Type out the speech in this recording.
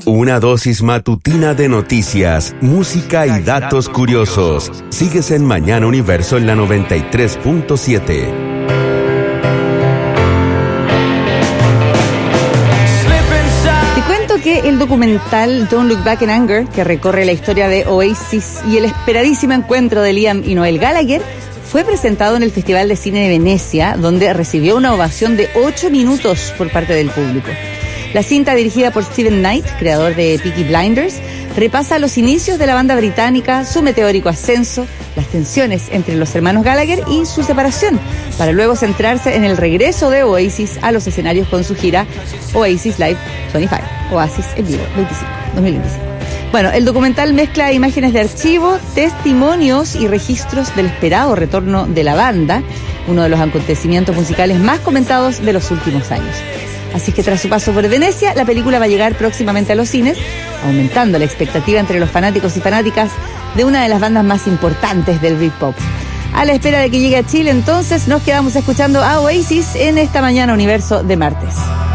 Una dosis matutina de noticias, música y datos curiosos. Sigues en Mañana Universo en la 93.7. Que el documental Don't Look Back in Anger, que recorre la historia de Oasis y el esperadísimo encuentro de Liam y Noel Gallagher, fue presentado en el Festival de Cine de Venecia, donde recibió una ovación de 8 minutos por parte del público. La cinta, dirigida por Steven Knight, creador de Peaky Blinders, repasa los inicios de la banda británica, su meteórico ascenso, las tensiones entre los hermanos Gallagher y su separación, para luego centrarse en el regreso de Oasis a los escenarios con su gira Oasis Live 25, Oasis en vivo 2025. Bueno, el documental mezcla imágenes de archivo, testimonios y registros del esperado retorno de la banda, uno de los acontecimientos musicales más comentados de los últimos años. Así que tras su paso por Venecia, la película va a llegar próximamente a los cines, aumentando la expectativa entre los fanáticos y fanáticas de una de las bandas más importantes del Britpop. A la espera de que llegue a Chile, entonces, nos quedamos escuchando a Oasis en esta Mañana Universo de martes.